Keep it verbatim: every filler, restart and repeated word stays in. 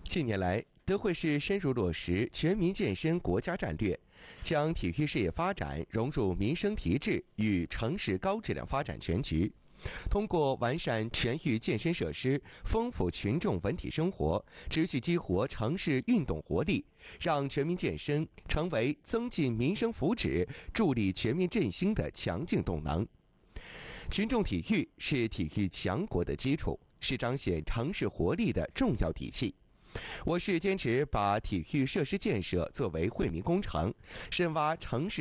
近年来，德惠市深入落实全民健身国家战略，将体育事业发展融入民生提质与城市高质量发展全局。通过完善全域健身设施，丰富群众文体生活，持续激活城市运动活力，让全民健身成为增进民生福祉、助力全面振兴的强劲动能。群众体育是体育强国的基础，是彰显城市活力的重要底气。我市坚持把体育设施建设作为惠民工程，深挖城市